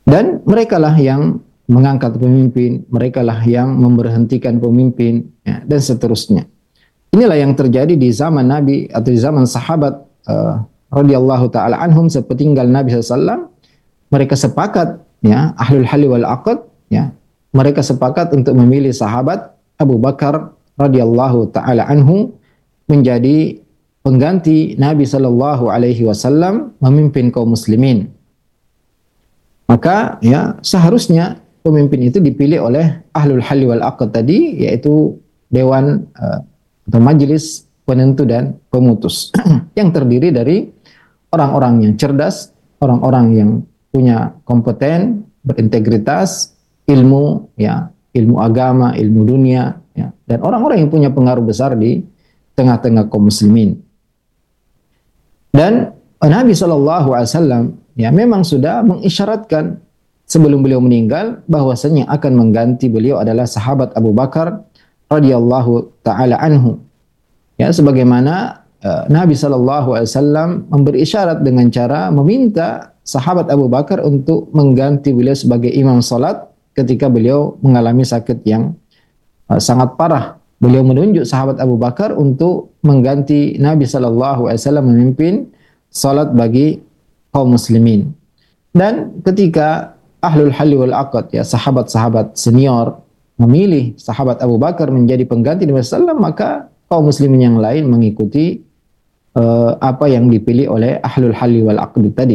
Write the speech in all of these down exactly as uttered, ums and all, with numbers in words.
Dan merekalah yang mengangkat pemimpin, merekalah yang memberhentikan pemimpin, ya, dan seterusnya. Inilah yang terjadi di zaman Nabi atau di zaman sahabat uh, radhiyallahu taala anhum sepeninggal Nabi sallallahu alaihi wasallam. Mereka sepakat, ya, ahlul halli wal aqd, ya, mereka sepakat untuk memilih sahabat Abu Bakar radhiyallahu taala anhu menjadi pengganti Nabi sallallahu alaihi wasallam memimpin kaum muslimin. Maka, ya, seharusnya pemimpin itu dipilih oleh ahlul halli wal aqd tadi, yaitu dewan uh, atau majelis penentu dan pemutus yang terdiri dari orang-orang yang cerdas, orang-orang yang punya kompeten, berintegritas, ilmu, ya, ilmu agama, ilmu dunia, ya, dan orang-orang yang punya pengaruh besar di tengah-tengah kaum muslimin. Dan Nabi shallallahu alaihi wasallam, ya, memang sudah mengisyaratkan sebelum beliau meninggal bahwasanya akan mengganti beliau adalah sahabat Abu Bakar radhiyallahu taala anhu. Ya, sebagaimana uh, Nabi shallallahu alaihi wasallam memberi isyarat dengan cara meminta sahabat Abu Bakar untuk mengganti beliau sebagai imam salat ketika beliau mengalami sakit yang uh, sangat parah. Beliau menunjuk sahabat Abu Bakar untuk mengganti Nabi shallallahu alaihi wasallam memimpin salat bagi kaum muslimin. Dan ketika ahlul halli wal aqd, ya, sahabat-sahabat senior memilih sahabat Abu Bakar menjadi pengganti Nabi sallallahu alaihi wasallam, maka kaum muslimin yang lain mengikuti uh, apa yang dipilih oleh ahlul halli wal aqd tadi.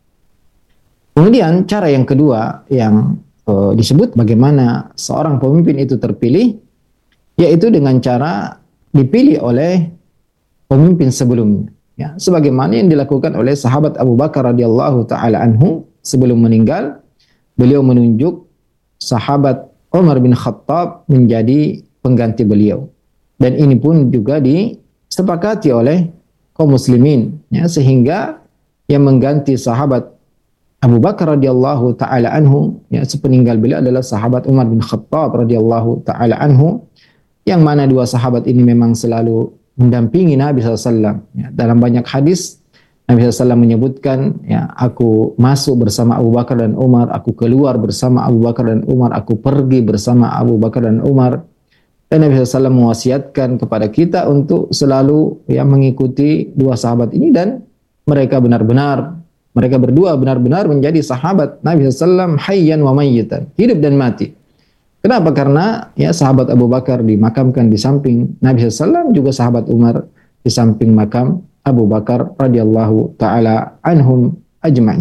Kemudian cara yang kedua yang uh, disebut bagaimana seorang pemimpin itu terpilih, yaitu dengan cara dipilih oleh pemimpin sebelumnya. Ya, sebagaimana yang dilakukan oleh sahabat Abu Bakar radhiyallahu taala anhu sebelum meninggal, beliau menunjuk sahabat Umar bin Khattab menjadi pengganti beliau. Dan ini pun juga disepakati oleh kaum muslimin, ya, sehingga yang mengganti sahabat Abu Bakar radhiyallahu taala anhu, ya, sepeninggal beliau adalah sahabat Umar bin Khattab radhiyallahu taala anhu, yang mana dua sahabat ini memang selalu mendampingi Nabi sallallahu alaihi wasallam. Ya, dalam banyak hadis Nabi sallallahu alaihi wasallam menyebutkan, ya, aku masuk bersama Abu Bakar dan Umar, aku keluar bersama Abu Bakar dan Umar, aku pergi bersama Abu Bakar dan Umar. Dan Nabi sallallahu alaihi wasallam mewasiatkan kepada kita untuk selalu, ya, mengikuti dua sahabat ini, dan mereka benar-benar, mereka berdua benar-benar menjadi sahabat Nabi sallallahu alaihi wasallam hayyan wa mayyitan, hidup dan mati. Kenapa? Karena, ya, sahabat Abu Bakar dimakamkan di samping Nabi sallallahu alaihi wasallam, juga sahabat Umar di samping makam Abu Bakar radhiyallahu taala anhum ajma'in.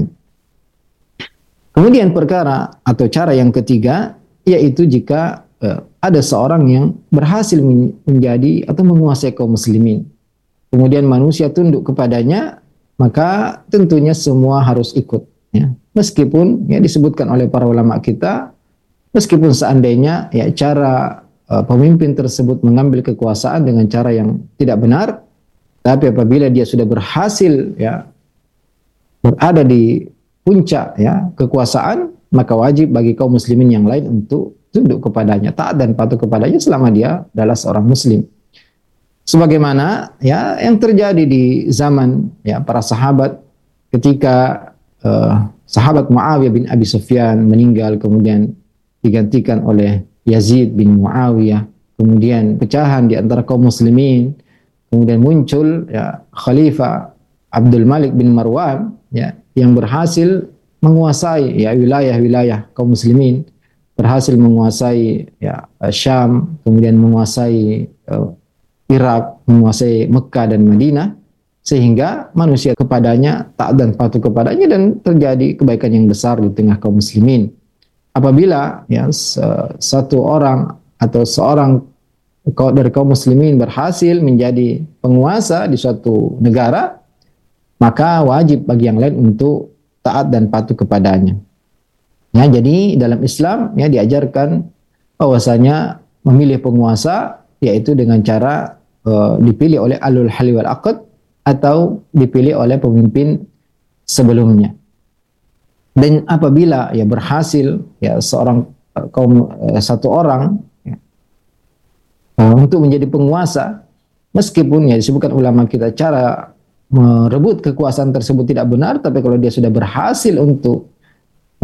Kemudian perkara atau cara yang ketiga, yaitu jika uh, ada seorang yang berhasil menjadi atau menguasai kaum muslimin, kemudian manusia tunduk kepadanya, maka tentunya semua harus ikut, ya. Meskipun, ya, disebutkan oleh para ulama kita, meskipun seandainya, ya, cara uh, pemimpin tersebut mengambil kekuasaan dengan cara yang tidak benar, tapi apabila dia sudah berhasil, ya, berada di puncak, ya, kekuasaan, maka wajib bagi kaum muslimin yang lain untuk tunduk kepadanya, taat dan patuh kepadanya selama dia adalah seorang muslim. Sebagaimana, ya, yang terjadi di zaman, ya, para sahabat ketika uh, sahabat Muawiyah bin Abi Sufyan meninggal, kemudian digantikan oleh Yazid bin Muawiyah, kemudian pecahan di antara kaum muslimin, kemudian muncul, ya, Khalifah Abdul Malik bin Marwan, ya, yang berhasil menguasai, ya, wilayah-wilayah kaum muslimin, berhasil menguasai, ya, Syam, kemudian menguasai uh, Irak, menguasai Mekah dan Madinah, sehingga manusia kepadanya taat dan patuh kepadanya, dan terjadi kebaikan yang besar di tengah kaum muslimin. Apabila, ya, satu orang atau seorang dari kaum muslimin berhasil menjadi penguasa di suatu negara, maka wajib bagi yang lain untuk taat dan patuh kepadanya. Ya, jadi dalam Islam, ya, diajarkan bahwasanya memilih penguasa yaitu dengan cara uh, dipilih oleh ahlul halli wal aqd atau dipilih oleh pemimpin sebelumnya. Dan apabila, ya, berhasil, ya, seorang kaum uh, satu orang, ya, uh, untuk menjadi penguasa, meskipun, ya, disebutkan ulama kita cara merebut kekuasaan tersebut tidak benar, tapi kalau dia sudah berhasil untuk